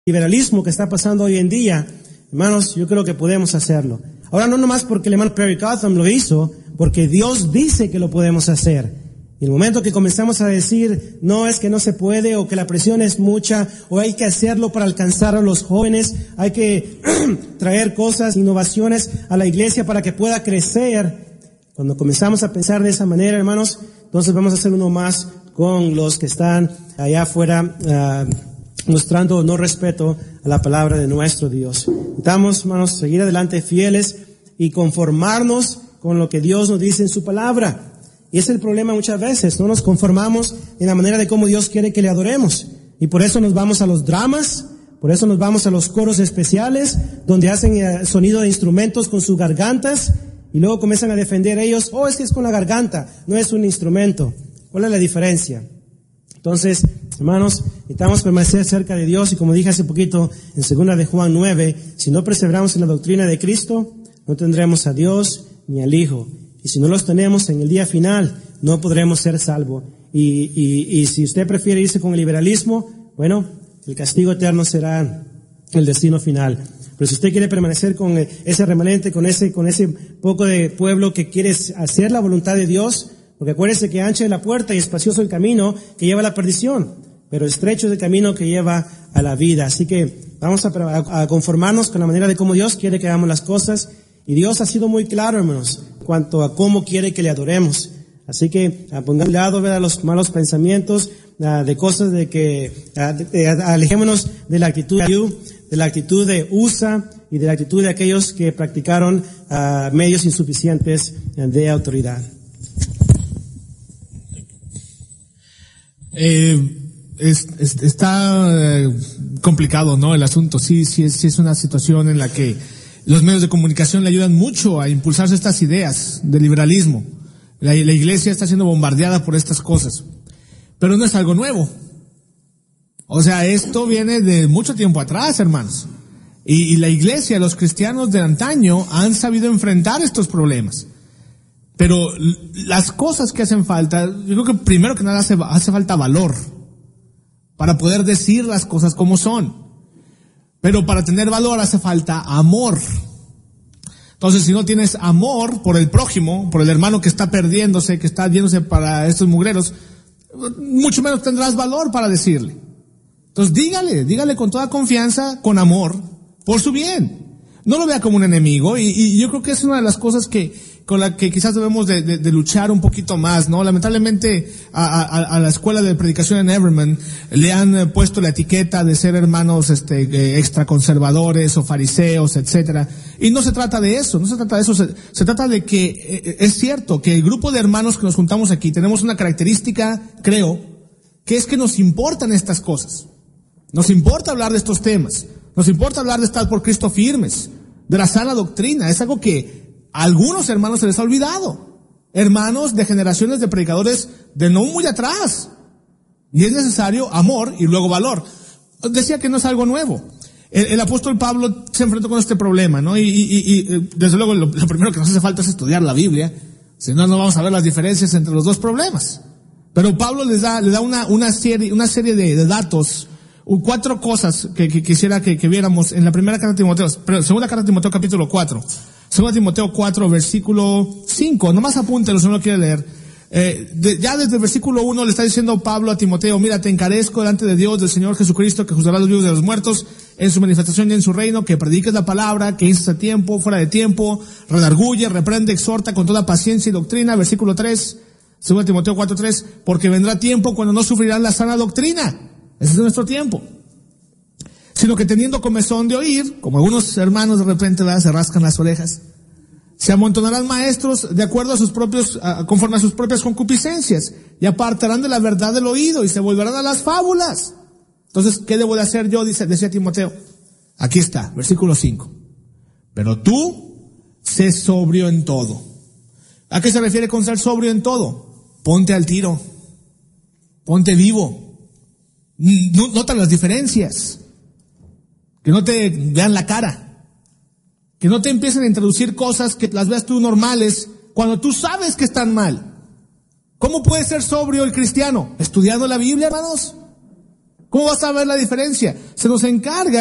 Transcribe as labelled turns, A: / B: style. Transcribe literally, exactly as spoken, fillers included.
A: liberalismo que está pasando hoy en día, hermanos, yo creo que podemos hacerlo. Ahora no nomás porque el hermano Perry Cotham lo hizo, porque Dios dice que lo podemos hacer. Y el momento que comenzamos a decir, no, es que no se puede, o que la presión es mucha, o hay que hacerlo para alcanzar a los jóvenes, hay que traer cosas, innovaciones a la iglesia para que pueda crecer. Cuando comenzamos a pensar de esa manera, hermanos, entonces vamos a hacer uno más con los que están allá afuera, uh, mostrando no respeto a la palabra de nuestro Dios. Necesitamos, hermanos, seguir adelante fieles y conformarnos con lo que Dios nos dice en su palabra. Y ese es el problema muchas veces, no nos conformamos en la manera de cómo Dios quiere que le adoremos. Y por eso nos vamos a los dramas, por eso nos vamos a los coros especiales, donde hacen sonido de instrumentos con sus gargantas, y luego comienzan a defender ellos, oh, es que es con la garganta, no es un instrumento. ¿Cuál es la diferencia? Entonces, hermanos, necesitamos permanecer cerca de Dios, y como dije hace poquito, en segunda de Juan nueve, si no perseveramos en la doctrina de Cristo, no tendremos a Dios ni al Hijo. Y si no los tenemos en el día final, no podremos ser salvos. Y, y, y si usted prefiere irse con el liberalismo, bueno, el castigo eterno será el destino final. Pero si usted quiere permanecer con ese remanente, con ese, con ese poco de pueblo que quiere hacer la voluntad de Dios, porque acuérdese que ancha es la puerta y espacioso el camino que lleva a la perdición, pero estrecho es el camino que lleva a la vida. Así que vamos a, a conformarnos con la manera de cómo Dios quiere que hagamos las cosas. Y Dios ha sido muy claro, hermanos, cuanto a cómo quiere que le adoremos. Así que pongamos a lado, ¿verdad?, los malos pensamientos, uh, de cosas de que, uh, de, de, alejémonos de la actitud de, de la actitud de U S A y de la actitud de aquellos que practicaron uh, medios insuficientes de autoridad.
B: Eh, es, es, está eh, complicado, ¿no?, el asunto. Sí, sí, sí es una situación en la que los medios de comunicación le ayudan mucho a impulsarse estas ideas de liberalismo. La, la iglesia está siendo bombardeada por estas cosas. Pero no es algo nuevo. O sea, esto viene de mucho tiempo atrás, hermanos. Y, y la iglesia, los cristianos de antaño han sabido enfrentar estos problemas. Pero las cosas que hacen falta, yo creo que primero que nada hace, hace falta valor para poder decir las cosas como son. Pero para tener valor hace falta amor. Entonces, si no tienes amor por el prójimo, por el hermano que está perdiéndose, que está yéndose para estos mugreros, mucho menos tendrás valor para decirle. Entonces, dígale, dígale con toda confianza, con amor, por su bien. No lo vea como un enemigo, y, y yo creo que es una de las cosas que, con la que quizás debemos de, de, de luchar un poquito más, ¿no? Lamentablemente, a, a, a la escuela de predicación en Everman le han puesto la etiqueta de ser hermanos, este, eh, extraconservadores o fariseos, etcétera. Y no se trata de eso, no se trata de eso, se, se trata de que, eh, es cierto que el grupo de hermanos que nos juntamos aquí tenemos una característica, creo, que es que nos importan estas cosas. Nos importa hablar de estos temas. Nos importa hablar de estar por Cristo firmes, de la sana doctrina. Es algo que a algunos hermanos se les ha olvidado. Hermanos de generaciones de predicadores de no muy atrás. Y es necesario amor y luego valor. Decía que no es algo nuevo. El, el apóstol Pablo se enfrentó con este problema, ¿no? Y, y, y desde luego lo, lo primero que nos hace falta es estudiar la Biblia. Si no, no vamos a ver las diferencias entre los dos problemas. Pero Pablo les da, le da una, una serie, una serie de, de datos, cuatro cosas que, que quisiera que, que viéramos en la primera carta de Timoteo, pero segunda carta de Timoteo capítulo cuatro. Segunda Timoteo cuatro, versículo cinco. Nomás apúntelo si no lo quiere leer. Eh, de, ya desde el versículo uno le está diciendo Pablo a Timoteo, mira, te encarezco delante de Dios, del Señor Jesucristo, que juzgará a los vivos y a los muertos en su manifestación y en su reino, que prediques la palabra, que instes a tiempo, fuera de tiempo, redarguye, reprende, exhorta con toda paciencia y doctrina. Versículo tres, segunda Timoteo cuatro, tres, porque vendrá tiempo cuando no sufrirán la sana doctrina. Ese es nuestro tiempo. Sino que teniendo comezón de oír, como algunos hermanos de repente, ¿verdad?, se rascan las orejas, se amontonarán maestros de acuerdo a sus propios, a, conforme a sus propias concupiscencias, y apartarán de la verdad del oído, y se volverán a las fábulas. Entonces, ¿qué debo de hacer yo?, dice, decía Timoteo. Aquí está, versículo cinco. Pero tú, sé sobrio en todo. ¿A qué se refiere con ser sobrio en todo? Ponte al tiro. Ponte vivo. Nota las diferencias. Que no te vean la cara. Que no te empiecen a introducir cosas que las veas tú normales cuando tú sabes que están mal. ¿Cómo puede ser sobrio el cristiano? ¿Estudiando la Biblia, hermanos? ¿Cómo vas a ver la diferencia? Se nos encarga